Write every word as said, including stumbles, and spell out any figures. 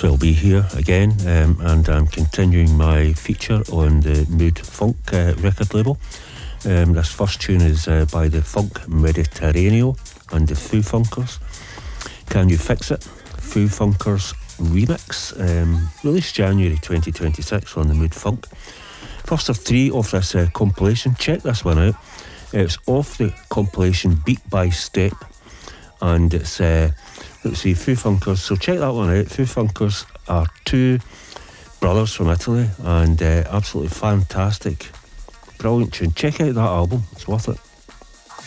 Maxwell B here again, um, and I'm continuing my feature on the Mood Funk uh, record label. Um, this first tune is uh, by the Funk Mediterraneo and the Foo Funkers. Can You Fix It? Foo Funkers remix, um, released January twenty twenty-six on the Mood Funk. First of three off this uh, compilation. Check this one out. It's off the compilation Beat by Step, and it's uh, let's see, Foo Funkers. So check that one out. Foo Funkers are two brothers from Italy, and uh, absolutely fantastic, brilliant tune. Check out that album; it's worth it.